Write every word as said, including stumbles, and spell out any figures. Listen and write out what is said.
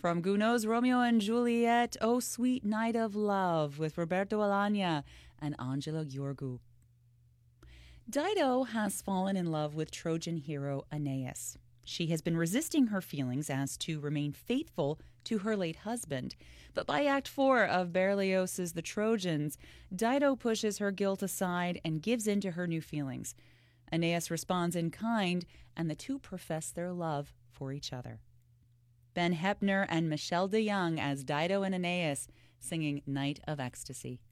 From Gounod's Romeo and Juliet, Oh Sweet Night of Love, with Roberto Alagna and Angela Gheorghiu. Dido has fallen in love with Trojan hero Aeneas. She has been resisting her feelings as to remain faithful to her late husband. But by Act four of Berlioz's The Trojans, Dido pushes her guilt aside and gives in to her new feelings. Aeneas responds in kind, and the two profess their love for each other. Ben Heppner and Michelle de Young as Dido and Aeneas, singing Night of Ecstasy.